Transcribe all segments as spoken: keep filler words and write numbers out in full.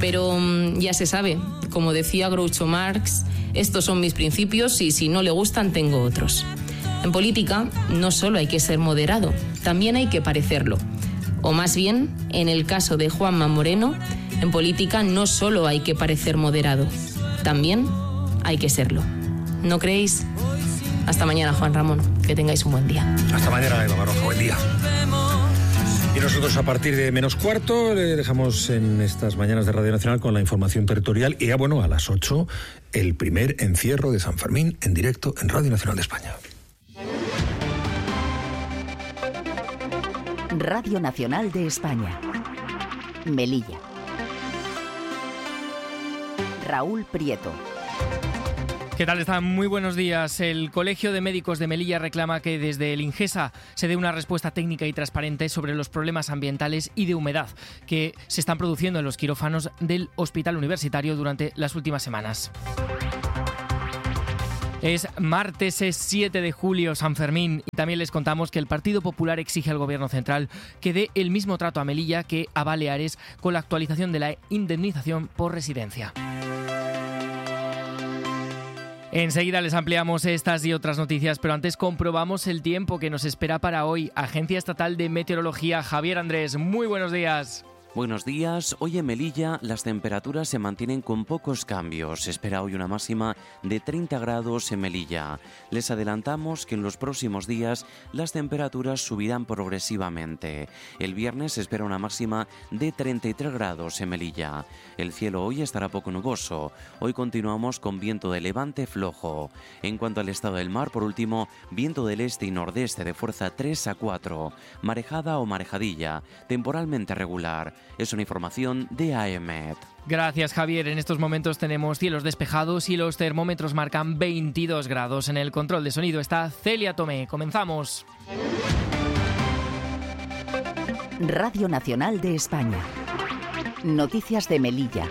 Pero mmm, ya se sabe, como decía Groucho Marx, estos son mis principios y si no le gustan tengo otros. En política no solo hay que ser moderado, también hay que parecerlo. O más bien, en el caso de Juanma Moreno, en política no solo hay que parecer moderado, también hay que serlo. ¿No creéis? Hasta mañana, Juan Ramón. Que tengáis un buen día. Hasta mañana, Eva Baroja. Buen día. Y nosotros a partir de menos cuarto le dejamos en estas mañanas de Radio Nacional con la información territorial y ya bueno, a las ocho el primer encierro de San Fermín en directo en Radio Nacional de España. Radio Nacional de España. Melilla. Raúl Prieto. ¿Qué tal están? Muy buenos días. El Colegio de Médicos de Melilla reclama que desde el Ingesa se dé una respuesta técnica y transparente sobre los problemas ambientales y de humedad que se están produciendo en los quirófanos del Hospital Universitario durante las últimas semanas. Es martes, es siete de julio, San Fermín, y también les contamos que el Partido Popular exige al Gobierno central que dé el mismo trato a Melilla que a Baleares con la actualización de la indemnización por residencia. Enseguida les ampliamos estas y otras noticias, pero antes comprobamos el tiempo que nos espera para hoy. Agencia Estatal de Meteorología, Javier Andrés, muy buenos días. Buenos días. Hoy en Melilla las temperaturas se mantienen con pocos cambios. Se espera hoy una máxima de treinta grados en Melilla. Les adelantamos que en los próximos días las temperaturas subirán progresivamente. El viernes se espera una máxima de treinta y tres grados en Melilla. El cielo hoy estará poco nuboso. Hoy continuamos con viento de levante flojo. En cuanto al estado del mar, por último, viento del este y nordeste de fuerza tres a cuatro. Marejada o marejadilla, temporalmente regular. Es una información de AEMET. Gracias, Javier. En estos momentos tenemos cielos despejados y los termómetros marcan veintidós grados. En el control de sonido está Celia Tomé. Comenzamos. Radio Nacional de España. Noticias de Melilla.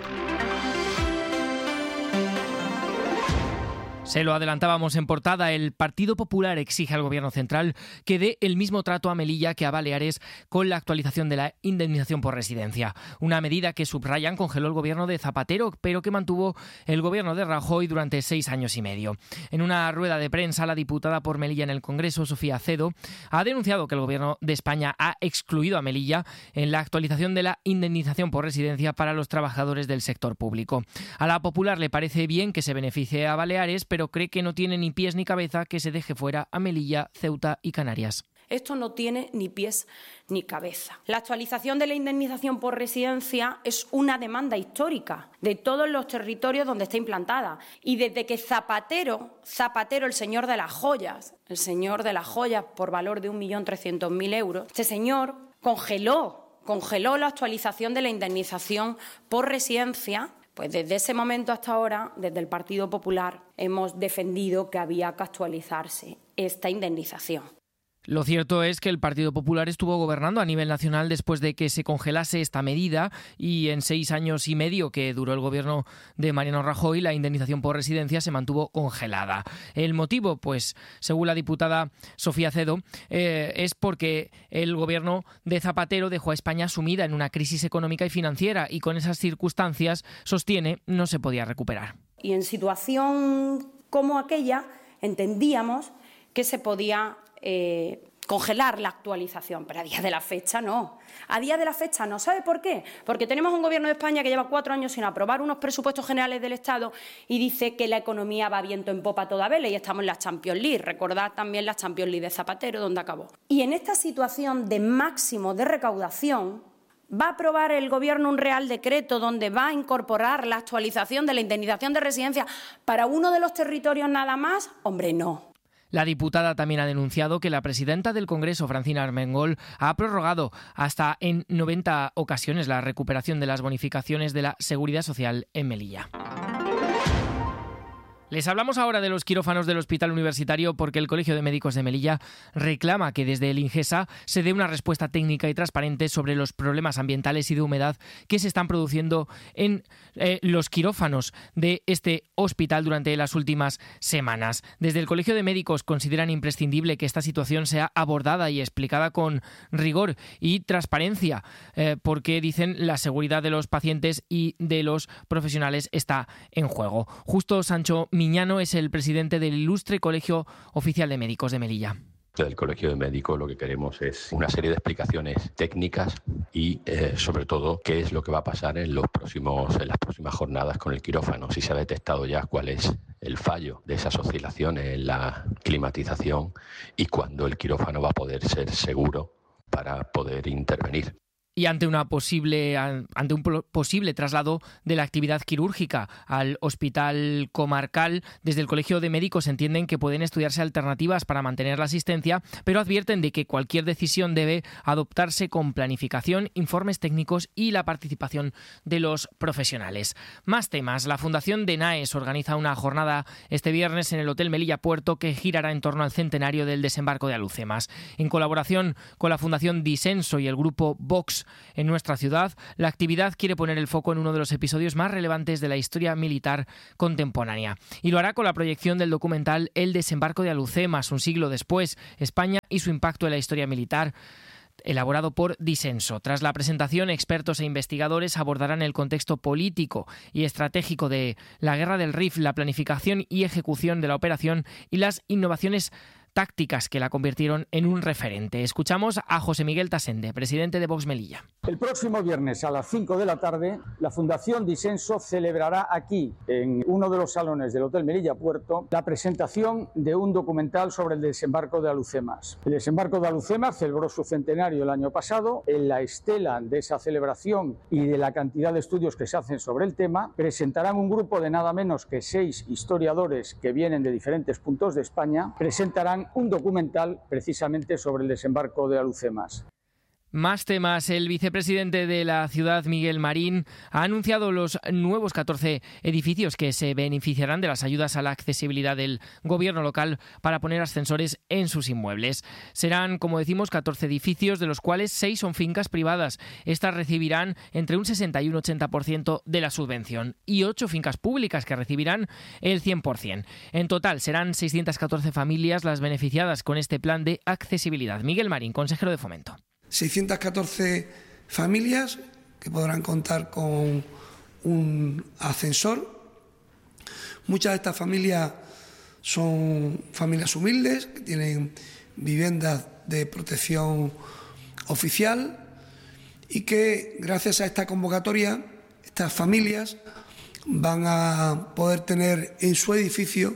Se lo adelantábamos en portada, el Partido Popular exige al Gobierno central que dé el mismo trato a Melilla que a Baleares con la actualización de la indemnización por residencia. Una medida que, subrayan, congeló el Gobierno de Zapatero, pero que mantuvo el Gobierno de Rajoy durante seis años y medio. En una rueda de prensa, la diputada por Melilla en el Congreso, Sofía Acedo, ha denunciado que el Gobierno de España ha excluido a Melilla en la actualización de la indemnización por residencia para los trabajadores del sector público. A la Popular le parece bien que se beneficie a Baleares, pero cree que no tiene ni pies ni cabeza que se deje fuera a Melilla, Ceuta y Canarias. Esto no tiene ni pies ni cabeza. La actualización de la indemnización por residencia es una demanda histórica de todos los territorios donde está implantada. Y desde que Zapatero, Zapatero, el señor de las joyas, el señor de las joyas por valor de un millón trescientos mil euros, este señor congeló, congeló la actualización de la indemnización por residencia. Pues desde ese momento hasta ahora, desde el Partido Popular, hemos defendido que había que actualizarse esta indemnización. Lo cierto es que el Partido Popular estuvo gobernando a nivel nacional después de que se congelase esta medida y en seis años y medio que duró el gobierno de Mariano Rajoy, la indemnización por residencia se mantuvo congelada. El motivo, pues, según la diputada Sofía Acedo, eh, es porque el gobierno de Zapatero dejó a España sumida en una crisis económica y financiera y con esas circunstancias, sostiene, no se podía recuperar. Y en situación como aquella entendíamos que se podía Eh, congelar la actualización, pero a día de la fecha no. A día de la fecha no. ¿Sabe por qué? Porque tenemos un Gobierno de España que lleva cuatro años sin aprobar unos presupuestos generales del Estado y dice que la economía va viento en popa toda vela y estamos en la Champions League. Recordad también la Champions League de Zapatero, donde acabó. Y en esta situación de máximo de recaudación, ¿va a aprobar el Gobierno un Real Decreto donde va a incorporar la actualización de la indemnización de residencia para uno de los territorios nada más? Hombre, no. La diputada también ha denunciado que la presidenta del Congreso, Francina Armengol, ha prorrogado hasta en noventa ocasiones la recuperación de las bonificaciones de la Seguridad Social en Melilla. Les hablamos ahora de los quirófanos del Hospital Universitario porque el Colegio de Médicos de Melilla reclama que desde el INGESA se dé una respuesta técnica y transparente sobre los problemas ambientales y de humedad que se están produciendo en eh, los quirófanos de este hospital durante las últimas semanas. Desde el Colegio de Médicos consideran imprescindible que esta situación sea abordada y explicada con rigor y transparencia, eh, porque dicen la seguridad de los pacientes y de los profesionales está en juego. Justo Sancho Miñano es el presidente del Ilustre Colegio Oficial de Médicos de Melilla. Del Colegio de Médicos lo que queremos es una serie de explicaciones técnicas y eh, sobre todo qué es lo que va a pasar en los próximos en las próximas jornadas con el quirófano, si se ha detectado ya cuál es el fallo de esas oscilaciones en la climatización y cuándo el quirófano va a poder ser seguro para poder intervenir. Y ante una posible ante un posible traslado de la actividad quirúrgica al hospital comarcal, desde el Colegio de Médicos entienden que pueden estudiarse alternativas para mantener la asistencia, pero advierten de que cualquier decisión debe adoptarse con planificación, informes técnicos y la participación de los profesionales. Más temas. La Fundación de NAES organiza una jornada este viernes en el Hotel Melilla Puerto que girará en torno al centenario del desembarco de Alucemas. En colaboración con la Fundación Disenso y el grupo Vox en nuestra ciudad, la actividad quiere poner el foco en uno de los episodios más relevantes de la historia militar contemporánea. Y lo hará con la proyección del documental El desembarco de Alucemas, un siglo después, España y su impacto en la historia militar, elaborado por Disenso. Tras la presentación, expertos e investigadores abordarán el contexto político y estratégico de la Guerra del Rif, la planificación y ejecución de la operación y las innovaciones tácticas que la convirtieron en un referente. Escuchamos a José Miguel Tasende, presidente de Vox Melilla. El próximo viernes a las cinco de la tarde, la Fundación Disenso celebrará aquí, en uno de los salones del Hotel Melilla Puerto, la presentación de un documental sobre el desembarco de Alucemas. El desembarco de Alucemas celebró su centenario el año pasado. En la estela de esa celebración y de la cantidad de estudios que se hacen sobre el tema, presentarán un grupo de nada menos que seis historiadores que vienen de diferentes puntos de España, presentarán un documental precisamente sobre el desembarco de Alucemas. Más temas. El vicepresidente de la ciudad, Miguel Marín, ha anunciado los nuevos catorce edificios que se beneficiarán de las ayudas a la accesibilidad del gobierno local para poner ascensores en sus inmuebles. Serán, como decimos, catorce edificios, de los cuales seis son fincas privadas. Estas recibirán entre un sesenta y un ochenta por ciento de la subvención y ocho fincas públicas que recibirán el cien por ciento. En total serán seiscientas catorce familias las beneficiadas con este plan de accesibilidad. Miguel Marín, consejero de Fomento. seiscientas catorce familias que podrán contar con un ascensor. Muchas de estas familias son familias humildes que tienen viviendas de protección oficial y que gracias a esta convocatoria estas familias van a poder tener en su edificio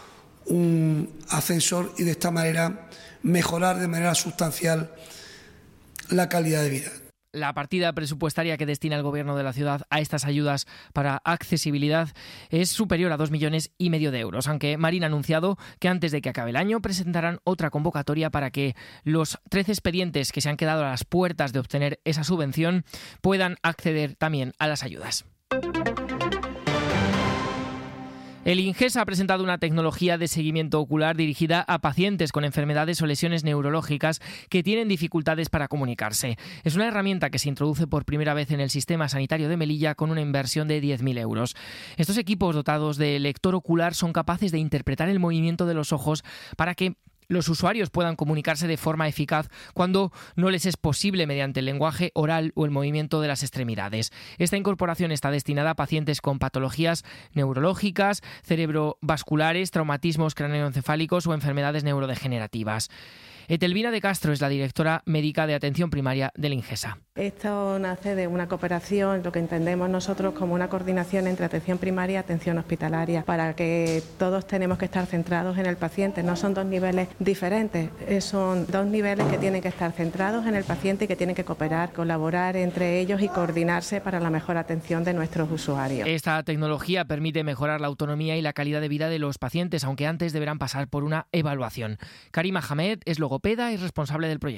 un ascensor y de esta manera mejorar de manera sustancial la calidad de vida. La partida presupuestaria que destina el Gobierno de la ciudad a estas ayudas para accesibilidad es superior a dos millones y medio de euros, aunque Marín ha anunciado que antes de que acabe el año presentarán otra convocatoria para que los trece expedientes que se han quedado a las puertas de obtener esa subvención puedan acceder también a las ayudas. El INGESA ha presentado una tecnología de seguimiento ocular dirigida a pacientes con enfermedades o lesiones neurológicas que tienen dificultades para comunicarse. Es una herramienta que se introduce por primera vez en el sistema sanitario de Melilla con una inversión de diez mil euros. Estos equipos dotados de lector ocular son capaces de interpretar el movimiento de los ojos para que los usuarios puedan comunicarse de forma eficaz cuando no les es posible mediante el lenguaje oral o el movimiento de las extremidades. Esta incorporación está destinada a pacientes con patologías neurológicas, cerebrovasculares, traumatismos craneoencefálicos o enfermedades neurodegenerativas. Etelvina de Castro es la directora médica de atención primaria del INGESA. Esto nace de una cooperación, lo que entendemos nosotros como una coordinación entre atención primaria y atención hospitalaria, para que todos tenemos que estar centrados en el paciente. No son dos niveles diferentes, son dos niveles que tienen que estar centrados en el paciente y que tienen que cooperar, colaborar entre ellos y coordinarse para la mejor atención de nuestros usuarios. Esta tecnología permite mejorar la autonomía y la calidad de vida de los pacientes, aunque antes deberán pasar por una evaluación. Karima Hamed es logopeda y responsable del proyecto.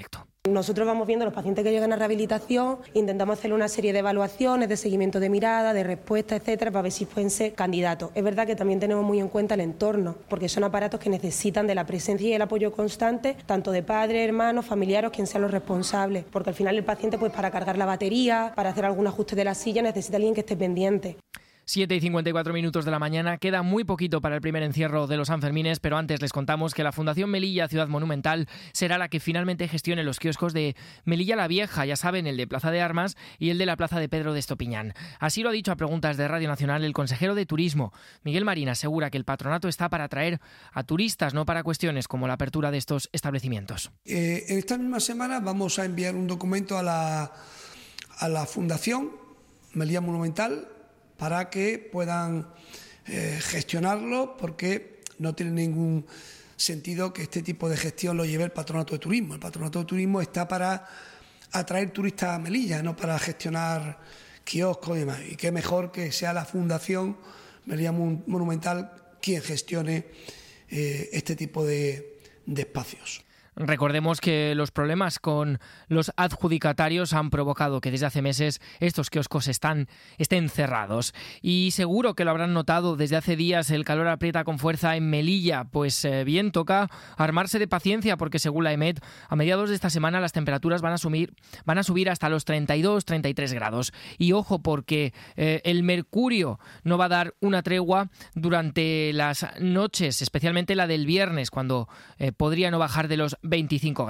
Nosotros vamos viendo a los pacientes que llegan a rehabilitación, intentamos hacerle una serie de evaluaciones, de seguimiento de mirada, de respuesta, etcétera, para ver si pueden ser candidatos. Es verdad que también tenemos muy en cuenta el entorno, porque son aparatos que necesitan de la presencia y el apoyo constante, tanto de padres, hermanos, familiares, quien sean los responsables, porque al final el paciente, pues para cargar la batería, para hacer algún ajuste de la silla, necesita alguien que esté pendiente. siete y cincuenta y cuatro minutos de la mañana, queda muy poquito para el primer encierro de los Sanfermines, pero antes les contamos que la Fundación Melilla Ciudad Monumental será la que finalmente gestione los kioscos de Melilla la Vieja, ya saben, el de Plaza de Armas y el de la Plaza de Pedro de Estopiñán. Así lo ha dicho a preguntas de Radio Nacional el consejero de Turismo, Miguel Marín. Asegura que el patronato está para atraer a turistas, no para cuestiones como la apertura de estos establecimientos. Eh, en esta misma semana vamos a enviar un documento a la, a la Fundación Melilla Monumental para que puedan eh, gestionarlo, porque no tiene ningún sentido que este tipo de gestión lo lleve el Patronato de Turismo. El Patronato de Turismo está para atraer turistas a Melilla, no para gestionar kioscos y demás. Y qué mejor que sea la Fundación Melilla Monumental quien gestione eh, este tipo de, de espacios. Recordemos que los problemas con los adjudicatarios han provocado que desde hace meses estos kioscos están, estén cerrados. Y seguro que lo habrán notado, desde hace días el calor aprieta con fuerza en Melilla. Pues eh, bien, toca armarse de paciencia, porque según la EMET, a mediados de esta semana las temperaturas van a subir, van a subir hasta los treinta y dos, treinta y tres grados. Y ojo, porque eh, el mercurio no va a dar una tregua durante las noches, especialmente la del viernes, cuando eh, podría no bajar de los veinticinco grados.